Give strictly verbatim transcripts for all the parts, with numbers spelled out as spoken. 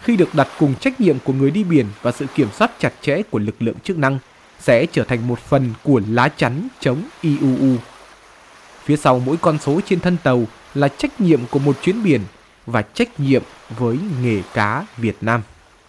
khi được đặt cùng trách nhiệm của người đi biển và sự kiểm soát chặt chẽ của lực lượng chức năng, sẽ trở thành một phần của lá chắn chống i u u. Phía sau mỗi con số trên thân tàu là trách nhiệm của một chuyến biển và trách nhiệm với nghề cá Việt Nam.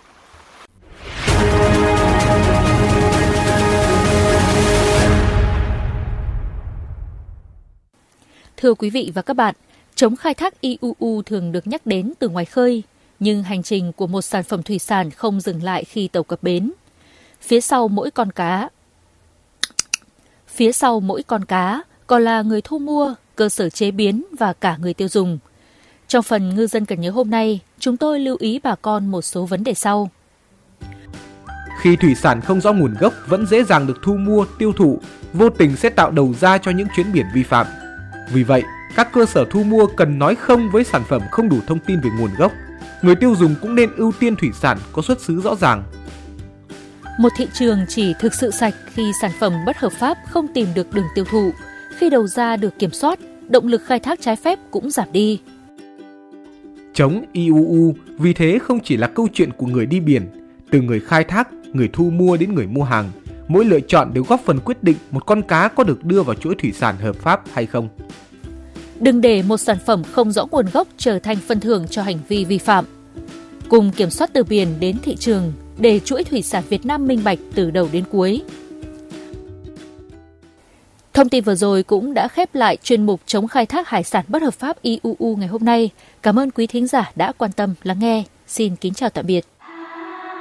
Thưa quý vị và các bạn, chống khai thác i u u thường được nhắc đến từ ngoài khơi, nhưng hành trình của một sản phẩm thủy sản không dừng lại khi tàu cập bến. Phía sau mỗi con cá, phía sau mỗi con cá còn là người thu mua, cơ sở chế biến và cả người tiêu dùng. Trong phần Ngư dân cần nhớ hôm nay, chúng tôi lưu ý bà con một số vấn đề sau. Khi thủy sản không rõ nguồn gốc vẫn dễ dàng được thu mua, tiêu thụ, vô tình sẽ tạo đầu ra cho những chuyến biển vi phạm. Vì vậy, các cơ sở thu mua cần nói không với sản phẩm không đủ thông tin về nguồn gốc. Người tiêu dùng cũng nên ưu tiên thủy sản có xuất xứ rõ ràng. Một thị trường chỉ thực sự sạch khi sản phẩm bất hợp pháp không tìm được đường tiêu thụ, khi đầu ra được kiểm soát, động lực khai thác trái phép cũng giảm đi. Chống i u u vì thế không chỉ là câu chuyện của người đi biển, từ người khai thác, người thu mua đến người mua hàng, mỗi lựa chọn đều góp phần quyết định một con cá có được đưa vào chuỗi thủy sản hợp pháp hay không. Đừng để một sản phẩm không rõ nguồn gốc trở thành phân thưởng cho hành vi vi phạm. Cùng kiểm soát từ biển đến thị trường để chuỗi thủy sản Việt Nam minh bạch từ đầu đến cuối. Thông tin vừa rồi cũng đã khép lại chuyên mục chống khai thác hải sản bất hợp pháp i u u ngày hôm nay. Cảm ơn quý thính giả đã quan tâm lắng nghe. Xin kính chào tạm biệt.